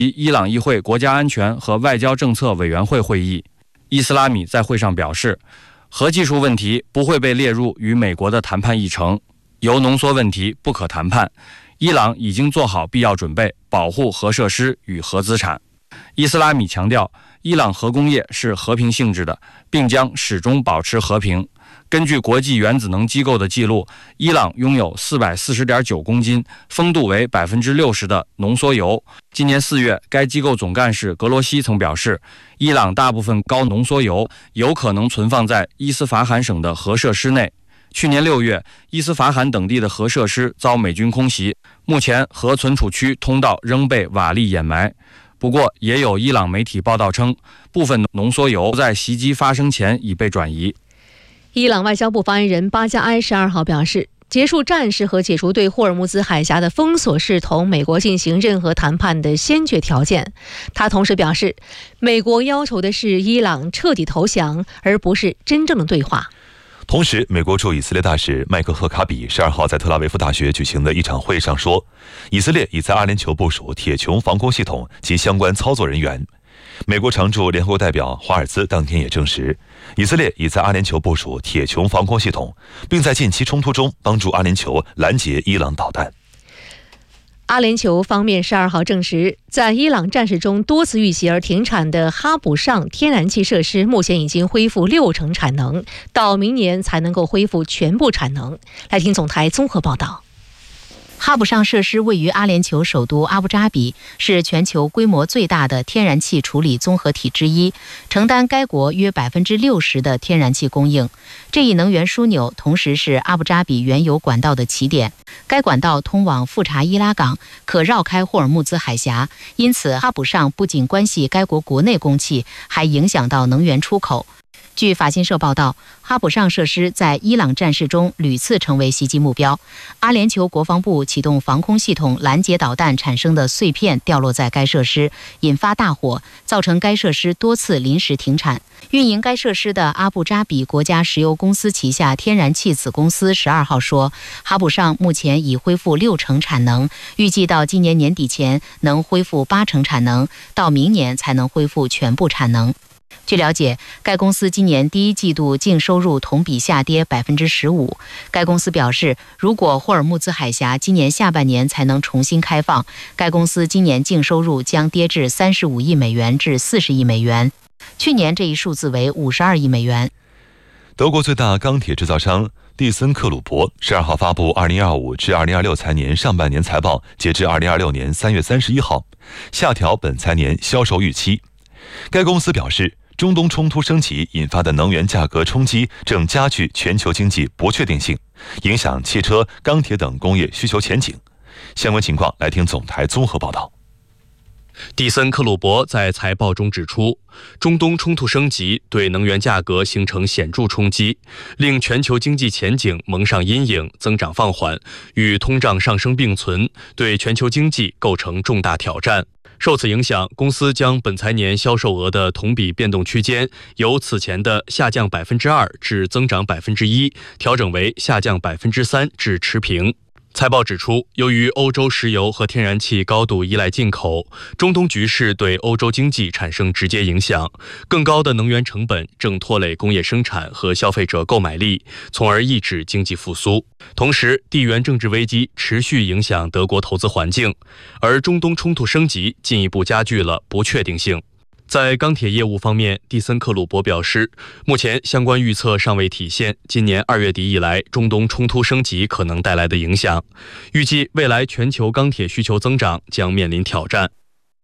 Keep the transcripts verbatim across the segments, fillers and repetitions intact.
伊朗议会国家安全和外交政策委员会会议。伊斯拉米在会上表示，核技术问题不会被列入与美国的谈判议程，铀浓缩问题不可谈判。伊朗已经做好必要准备，保护核设施与核资产。伊斯拉米强调，伊朗核工业是和平性质的，并将始终保持和平。根据国际原子能机构的记录，伊朗拥有 四百四十点九公斤、丰度为 百分之六十 的浓缩铀。今年四月，该机构总干事格罗西曾表示，伊朗大部分高浓缩铀有可能存放在伊斯法罕省的核设施内。去年六月，伊斯法罕等地的核设施遭美军空袭，目前核存储区通道仍被瓦砾掩埋。不过，也有伊朗媒体报道称，部分浓缩铀在袭击发生前已被转移。 伊朗外交部发言人巴加埃十二号表示，结束战事和解除对霍尔木兹海峡的封锁是同美国进行任何谈判的先决条件。他同时表示，美国要求的是伊朗彻底投降，而不是真正的对话。 同时，美国驻以色列大使麦克赫卡比十二号在特拉维夫大学举行的一场会上说，以色列已在阿联酋部署铁穹防空系统及相关操作人员。美国常驻联合国代表华尔兹当天也证实，以色列已在阿联酋部署铁穹防空系统，并在近期冲突中帮助阿联酋拦截伊朗导弹。 阿联酋方面十二号证实，在伊朗战事中多次遇袭而停产的哈卜尚天然气设施目前已经恢复六成产能，到明年才能够恢复全部产能。来听总台综合报道。 哈卜尚设施位于阿联酋首都阿布扎比，是全球规模最大的天然气处理综合体之一，承担该国约 百分之六十 的天然气供应。这一能源枢纽同时是阿布扎比原油管道的起点，该管道通往富查伊拉港，可绕开霍尔木兹海峡，因此哈卜尚不仅关系该国国内供气，还影响到能源出口。据法新社报道，哈卜尚设施在伊朗战事中屡次成为袭击目标。阿联酋国防部启动防空系统拦截导弹产生的碎片掉落在该设施，引发大火，造成该设施多次临时停产。运营该设施的阿布扎比国家石油公司旗下天然气子公司十二号说，哈卜尚目前已恢复六成产能，预计到今年年底前能恢复八成产能，到明年才能恢复全部产能。据了解，该公司今年第一季度净收入同比下跌 百分之十五。该公司表示，如果霍尔木兹海峡今年下半年才能重新开放，该公司今年净收入将跌至三十五亿美元至四十亿美元。去年这一数字为五十二亿美元。 德国最大钢铁制造商蒂森克鲁伯十二号发布二零二五至二零二六财年上半年财报，截至二零二六年三月三十一号，下调本财年销售预期。该公司表示，中东冲突升级引发的能源价格冲击正加剧全球经济不确定性，影响汽车、钢铁等工业需求前景。相关情况来听总台综合报道。 蒂森克鲁伯在财报中指出，中东冲突升级对能源价格形成显著冲击，令全球经济前景蒙上阴影，增长放缓，与通胀上升并存，对全球经济构成重大挑战。受此影响，公司将本财年销售额的同比变动区间由此前的下降 百分之二 至增长 百分之一 调整为下降 百分之三 至持平。财报指出，由于欧洲石油和天然气高度依赖进口，中东局势对欧洲经济产生直接影响。更高的能源成本正拖累工业生产和消费者购买力，从而抑制经济复苏。同时，地缘政治危机持续影响德国投资环境，而中东冲突升级进一步加剧了不确定性。在钢铁业务方面，蒂森克鲁伯表示，目前相关预测尚未体现今年二月底以来中东冲突升级可能带来的影响，预计未来全球钢铁需求增长将面临挑战。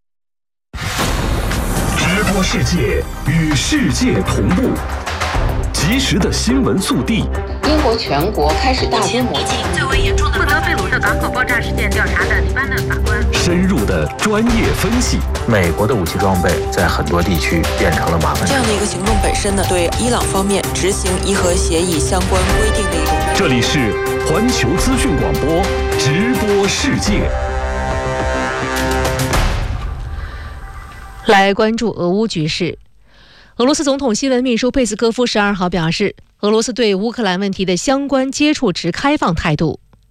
直播世界，与世界同步，及时的新闻速递。 英国全国开始大规模最为严重的负责贝鲁特港口爆炸事件调查的黎巴嫩法官， 深入的专业分析。 美国的武器装备在很多地区变成了麻烦。 这样的一个行动本身呢，对伊朗方面执行伊核协议相关规定的一种。 这里是环球资讯广播直播世界。 来关注俄乌局势。俄罗斯总统新闻秘书佩斯科夫十二号表示，俄罗斯对乌克兰问题的相关接触持开放态度。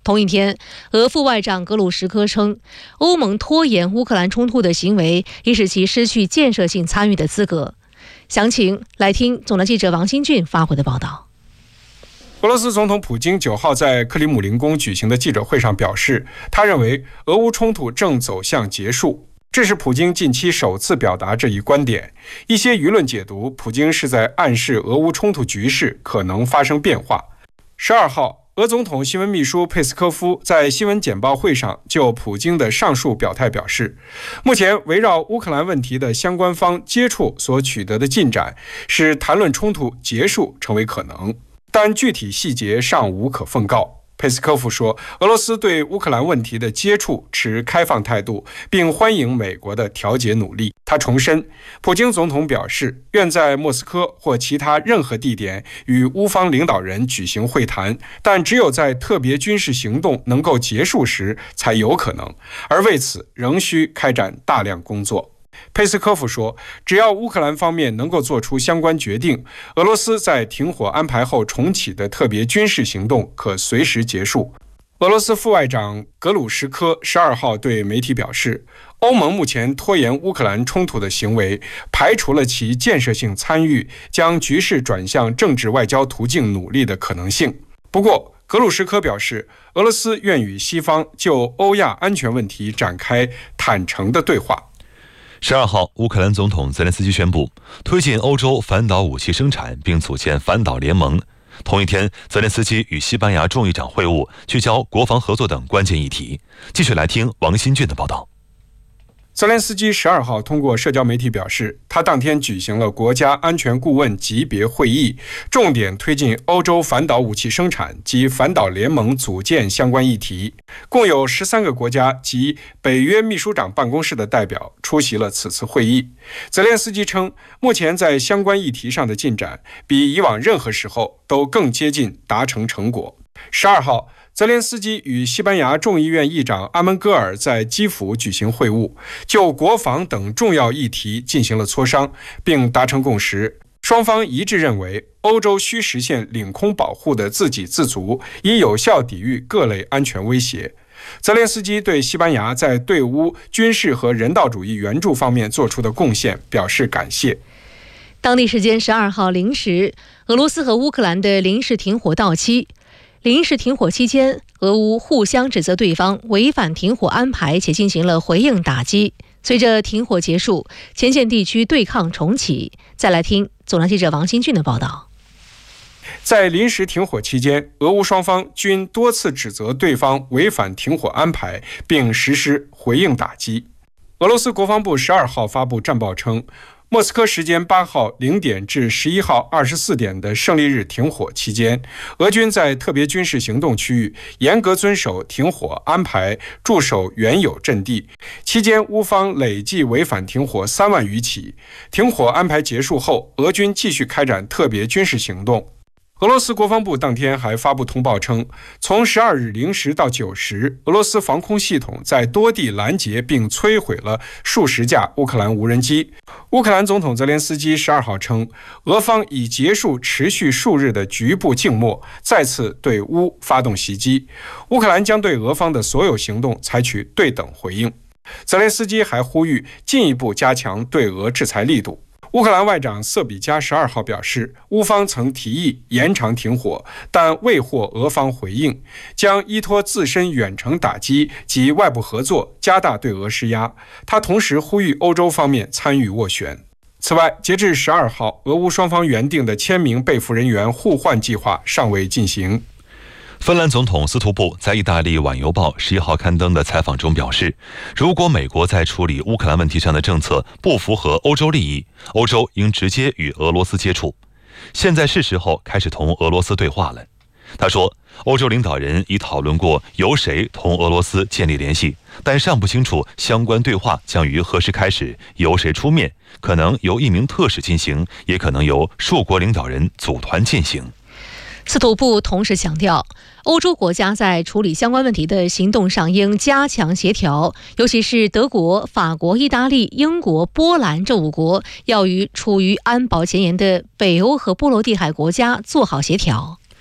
同一天，俄副外长格鲁什科称，欧盟拖延乌克兰冲突的行为已使其失去建设性参与的资格。详情来听总台记者王新俊发回的报道。 俄罗斯总统普京九号在克里姆林宫举行的记者会上表示，他认为俄乌冲突正走向结束，这是普京近期首次表达这一观点。一些舆论解读，普京是在暗示俄乌冲突局势可能发生变化。十二号，俄总统新闻秘书佩斯科夫在新闻简报会上就普京的上述表态表示，目前围绕乌克兰问题的相关方接触所取得的进展，使谈论冲突结束成为可能，但具体细节尚无可奉告。佩斯科夫说，俄罗斯对乌克兰问题的接触持开放态度，并欢迎美国的调解努力。他重申，普京总统表示愿在莫斯科或其他任何地点与乌方领导人举行会谈，但只有在特别军事行动能够结束时才有可能，而为此仍需开展大量工作。佩斯科夫说，只要乌克兰方面能够做出相关决定，俄罗斯在停火安排后重启的特别军事行动可随时结束。俄罗斯副外长格鲁什科十二号对媒体表示，欧盟目前拖延乌克兰冲突的行为，排除了其建设性参与将局势转向政治外交途径努力的可能性。不过，格鲁什科表示，俄罗斯愿与西方就欧亚安全问题展开坦诚的对话。 十二号，乌克兰总统泽连斯基宣布推进欧洲反导武器生产，并组建反导联盟。同一天，泽连斯基与西班牙众议长会晤，聚焦国防合作等关键议题。继续来听王新俊的报道。 泽连斯基十二号通过社交媒体表示，他当天举行了国家安全顾问级别会议，重点推进欧洲反导武器生产及反导联盟组建相关议题。共有十三个国家及北约秘书长办公室的代表出席了此次会议。泽连斯基称，目前在相关议题上的进展比以往任何时候都更接近达成成果。十二号，泽连斯基与西班牙众议院议长阿门戈尔在基辅举行会晤，就国防等重要议题进行了磋商，并达成共识。双方一致认为，欧洲需实现领空保护的自给自足，以有效抵御各类安全威胁。泽连斯基对西班牙在对乌军事和人道主义援助方面做出的贡献表示感谢。 当地时间十二号零时，俄罗斯和乌克兰的临时停火到期。临时停火期间，俄乌互相指责对方违反停火安排，且进行了回应打击。随着停火结束，前线地区对抗重启。再来听总台记者王新俊的报道。 在临时停火期间，俄乌双方均多次指责对方违反停火安排，并实施回应打击。俄罗斯国防部十二号发布战报称，莫斯科时间八号零点至十一号二十四点的胜利日停火期间，俄军在特别军事行动区域严格遵守停火安排，驻守原有阵地。期间，乌方累计违反停火三万余起。停火安排结束后，俄军继续开展特别军事行动。俄罗斯国防部当天还发布通报称，从十二日零时到九时，俄罗斯防空系统在多地拦截并摧毁了数十架乌克兰无人机。乌克兰总统泽连斯基十二号称，俄方已结束持续数日的局部静默，再次对乌发动袭击。乌克兰将对俄方的所有行动采取对等回应。泽连斯基还呼吁进一步加强对俄制裁力度。乌克兰外长瑟比加十二号表示，乌方曾提议延长停火，但未获俄方回应，将依托自身远程打击及外部合作，加大对俄施压。他同时呼吁欧洲方面参与斡旋。此外，截至十二号，俄乌双方原定的千名被俘人员互换计划尚未进行。 芬兰总统斯图布在意大利《晚邮报》十一号刊登的采访中表示，如果美国在处理乌克兰问题上的政策不符合欧洲利益，欧洲应直接与俄罗斯接触。现在是时候开始同俄罗斯对话了。他说，欧洲领导人已讨论过由谁同俄罗斯建立联系，但尚不清楚相关对话将于何时开始，由谁出面，可能由一名特使进行，也可能由数国领导人组团进行。 斯图布同时强调，欧洲国家在处理相关问题的行动上应加强协调，尤其是德国、法国、意大利、英国、波兰这五国要与处于安保前沿的北欧和波罗的海国家做好协调。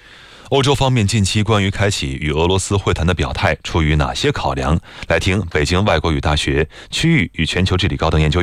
欧洲方面近期关于开启与俄罗斯会谈的表态出于哪些考量？来听北京外国语大学区域与全球治理高等研究院